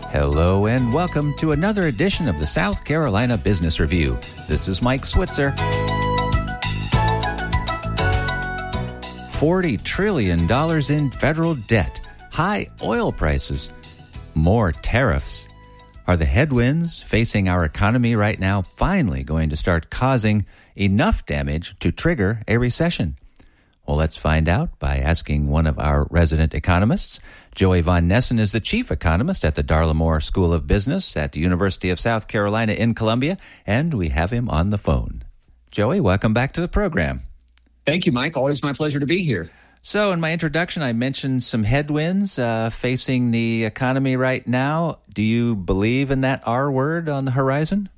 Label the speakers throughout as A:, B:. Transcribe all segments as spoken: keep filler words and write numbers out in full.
A: Hello and welcome to another edition of the South Carolina Business Review. This is Mike Switzer. forty trillion dollars in federal debt, high oil prices, more tariffs. Are the headwinds facing our economy right now finally going to start causing enough damage to trigger a recession? Well, let's find out by asking one of our resident economists. Joey Von Nessen is the chief economist at the Darla Moore School of Business at the University of South Carolina in Columbia, and we have him on the phone. Joey, welcome back to the program.
B: Thank you, Mike. Always my pleasure to be here.
A: So in my introduction, I mentioned some headwinds uh, facing the economy right now. Do you believe in that R word on the horizon?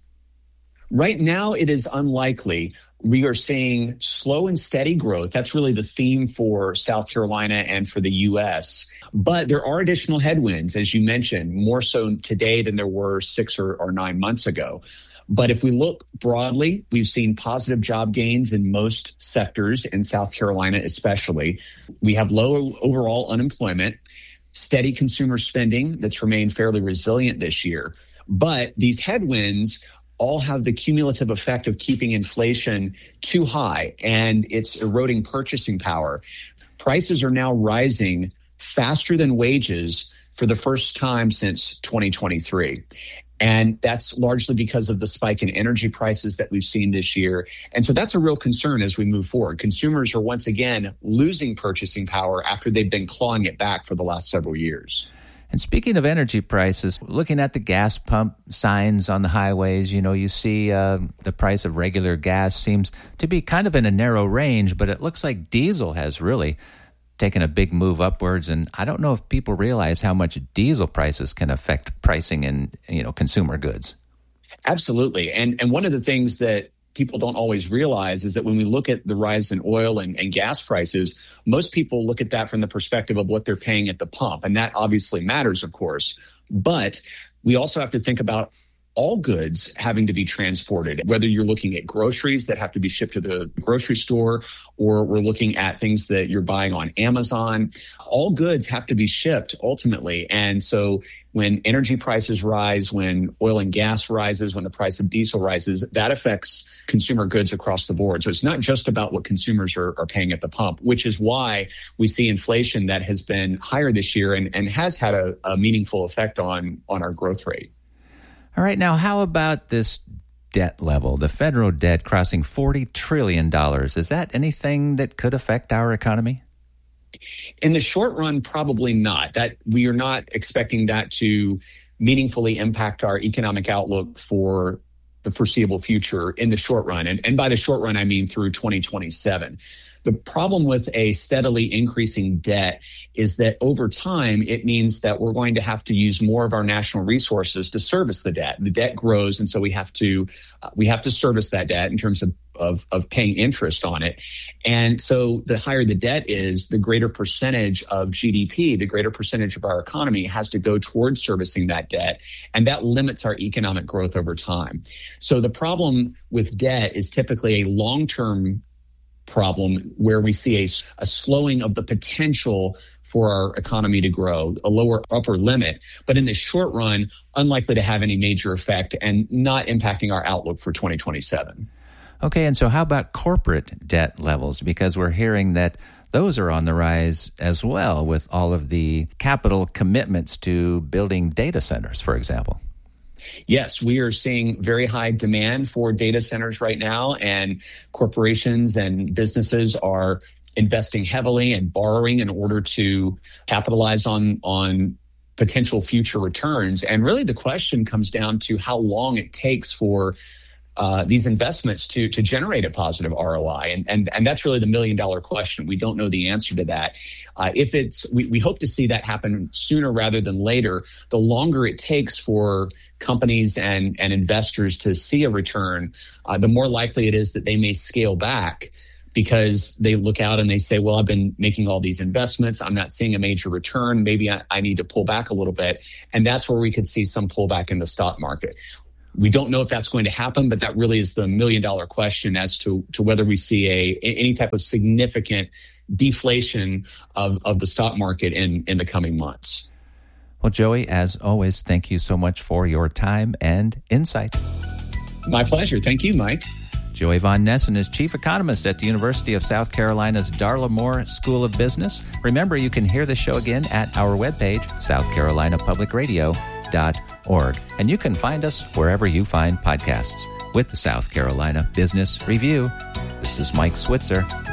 B: Right now, it is unlikely. We are seeing slow and steady growth. That's really the theme for South Carolina and for the U S. But there are additional headwinds, as you mentioned, more so today than there were six or, or nine months ago. But if we look broadly, we've seen positive job gains in most sectors in South Carolina especially. We have low overall unemployment, steady consumer spending that's remained fairly resilient this year. But these headwinds all have the cumulative effect of keeping inflation too high, and it's eroding purchasing power. Prices are now rising faster than wages for the first time since twenty twenty-three. And that's largely because of the spike in energy prices that we've seen this year. And so that's a real concern as we move forward. Consumers are once again losing purchasing power after they've been clawing it back for the last several years.
A: And speaking of energy prices, looking at the gas pump signs on the highways, you know, you see uh, the price of regular gas seems to be kind of in a narrow range, but it looks like diesel has really taken a big move upwards. And I don't know if people realize how much diesel prices can affect pricing in, you know, consumer goods.
B: Absolutely. And and one of the things that people don't always realize is that when we look at the rise in oil and, and gas prices, most people look at that from the perspective of what they're paying at the pump. And that obviously matters, of course. But we also have to think about all goods having to be transported, whether you're looking at groceries that have to be shipped to the grocery store, or we're looking at things that you're buying on Amazon. All goods have to be shipped ultimately. And so when energy prices rise, when oil and gas rises, when the price of diesel rises, that affects consumer goods across the board. So it's not just about what consumers are, are paying at the pump, which is why we see inflation that has been higher this year and, and has had a, a meaningful effect on, on our growth rate.
A: All right, now how about this debt level, the federal debt crossing forty trillion dollars? Is that anything that could affect our economy?
B: In the short run, probably not. That we are not expecting that to meaningfully impact our economic outlook for the foreseeable future in the short run. And, and by the short run, I mean through twenty twenty-seven. The problem with a steadily increasing debt is that over time, it means that we're going to have to use more of our national resources to service the debt. The debt grows, and so we have to uh, we have to service that debt in terms of, of of paying interest on it. And so the higher the debt is, the greater percentage of G D P, the greater percentage of our economy has to go towards servicing that debt, and that limits our economic growth over time. So the problem with debt is typically a long-term problem where we see a, a slowing of the potential for our economy to grow, a lower upper limit, but in the short run, unlikely to have any major effect and not impacting our outlook for twenty twenty-seven.
A: Okay, and so how about corporate debt levels? Because we're hearing that those are on the rise as well with all of the capital commitments to building data centers, for example.
B: Yes, we are seeing very high demand for data centers right now, and corporations and businesses are investing heavily and borrowing in order to capitalize on, on potential future returns. And really the question comes down to how long it takes for Uh, these investments to to generate a positive R O I. And and, and that's really the million dollar question. We don't know the answer to that. Uh, if it's, we, we hope to see that happen sooner rather than later. The longer it takes for companies and, and investors to see a return, uh, the more likely it is that they may scale back, because they look out and they say, well, I've been making all these investments. I'm not seeing a major return. Maybe I, I need to pull back a little bit. And that's where we could see some pullback in the stock market. We don't know if that's going to happen, but that really is the million dollar question as to, to whether we see a any type of significant deflation of, of the stock market in, in the coming months.
A: Well, Joey, as always, thank you so much for your time and insight.
B: My pleasure. Thank you, Mike.
A: Joey Von Nessen is chief economist at the University of South Carolina's Darla Moore School of Business. Remember, you can hear the show again at our webpage, south carolina public radio dot org. And you can find us wherever you find podcasts. With the South Carolina Business Review, this is Mike Switzer.